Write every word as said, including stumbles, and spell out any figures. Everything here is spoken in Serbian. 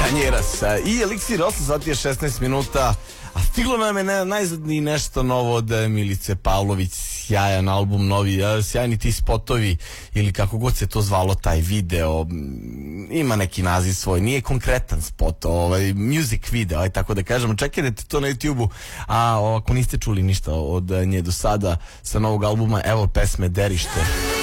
Banjeras i Eliksir, osam sati je šesnaest minuta, a stiglo nam je ne, najzad i nešto novo od Milice Pavlović, sjajan album novi, sjajni ti spotovi ili kako god se to zvalo, taj video ima neki naziv svoj, nije konkretan spot, ovaj music video, aj tako da kažemo, čekajte to na YouTubeu, a ako niste čuli ništa od nje do sada sa novog albuma, evo pesme Derište.